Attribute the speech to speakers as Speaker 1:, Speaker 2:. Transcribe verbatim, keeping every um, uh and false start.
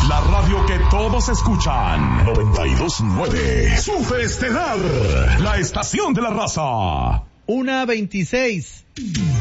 Speaker 1: La radio que todos escuchan. noventa y dos punto nueve. Superestelar. La estación de la raza.
Speaker 2: Una veintiséis.